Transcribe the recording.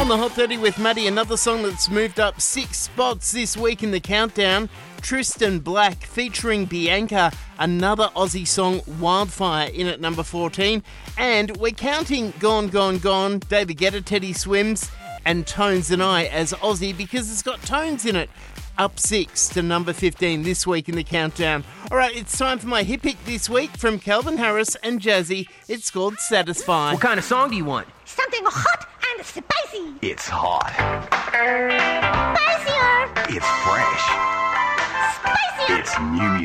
On the Hot 30 with Maddie, another song that's moved up 6 spots this week in the countdown. Tristan Black featuring Bianca, another Aussie song, Wildfire, in at number 14. And we're counting Gone, Gone, Gone, David Guetta, Teddy Swims, and Tones and I as Aussie because it's got Tones in it. Up 6 to number 15 this week in the countdown. All right, it's time for my hit pick this week from Calvin Harris and Jazzy. It's called Satisfy. What kind of song do you want? Something hot and spicy. It's hot. Spicier. It's fresh. Spicier. It's new